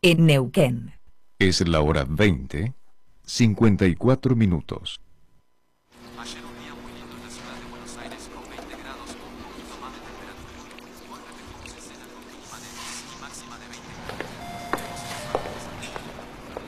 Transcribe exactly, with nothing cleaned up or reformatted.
en Neuquén. Es la hora veinte, cincuenta y cuatro minutos. Ayer un día muy lindo en la ciudad de Buenos Aires con veinte grados o un poquito más de temperatura. Hoy repetimos escena con mínima de diez y máxima de veinte grados.